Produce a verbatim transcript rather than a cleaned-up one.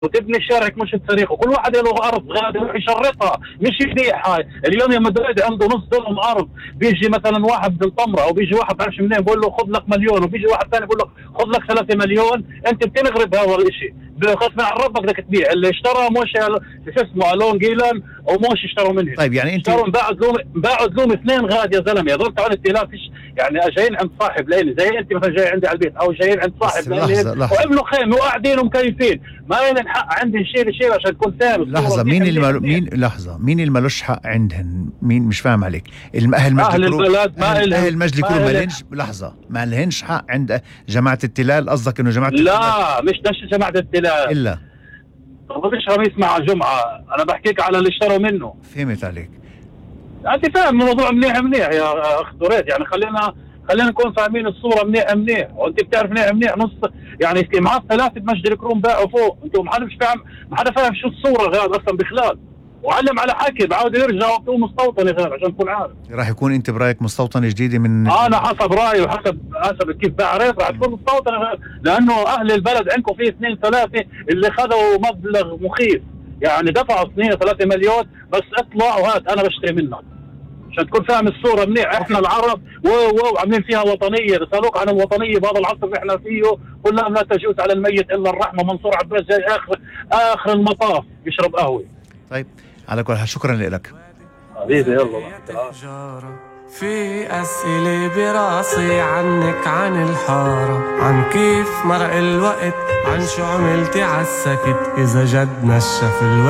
وتبني شارعك مش التاريخ، وكل واحد له ارض غادي يروح يشرطها مش يبيعها. اليوم يا مدريد عنده نص دونم ارض، بيجي مثلا واحد من طمره او بيجي واحد بعرفش منين بقول له خذ لك مليون، وبيجي واحد ثاني بقول له خذ لك ثلاثة مليون. انت بتنغرب هذا الشيء غصب عن ربك، بدك تبيع. اللي اشترى موش شو اسمه الون جيلان وموش اشتروا منه. طيب يعني انت اشتروا باعوا زلوم باعوا زلوم اثنين غاد يا زلمه. هذول تاعون التلال فيش يعني جايين عند صاحب ليلي زي انت مثلا جاي عندي على البيت او جايين عند صاحب ليلي وعملوا خيمه وقاعدين ومكيفين. ما لنا حق عندي نشيل شيء عشان تكون ثابت. لحظه مين اللي مالو... مين لحظه مين اللي مالوش حق عندهن؟ مين مش فاهم عليك؟ اهل مجد اهل الكروم البلد ما اهل, إلهم أهل مجد الكروم ما لهنش لحظه ما لهنش حق عند جماعه التلال؟ قصدك انه جماعه لا التلال مش نفس جماعه التلال الا مش خميس مع جمعه. انا بحكيك على اللي اشتروا منه. فهمت عليك. انت فاهم الموضوع منيح منيح يا اخ دوريت. يعني خلينا خلينا نكون فاهمين الصوره منيح منيح. وانت بتعرف منيح منيح نص يعني معاه ثلاثه بمجد الكروم باعوا فوق. انتم ما حدا مش فاهم ما حدا فاهم شو الصوره غير اصلا بخلال. وعلم على حكي بعود يرجع وقته مستوطنه غير عشان تكون عارف. راح يكون انت برايك مستوطنه جديده من انا حسب رايي وحسب حسب كيف بعرف راح تكون مستوطنه غير. لانه اهل البلد عندكم في اثنين ثلاثه اللي خذوا مبلغ مخيف يعني دفعوا اثنين ثلاثة مليون بس اطلع وهات انا بشتري منك عشان تكون فاهم الصوره منيح. احنا العرب و عاملين فيها وطنيه. بيسالوك عن الوطنيه بهذا العصر اللي احنا فيه قلنا لا تجوز على الميت الا الرحمه. منصور عباس جاي اخر اخر المطاف يشرب قهوه. طيب على كل حال شكرا لك حبيبي. يلا في أسئلة براسي عنك عن الحارة، عن كيف مرق الوقت، عن شو عملتي عالسكت إذا جد نشف الوقت.